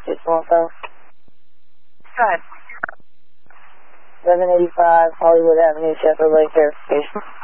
Go ahead. 785 Hollywood Avenue, Sheffield Lake verification.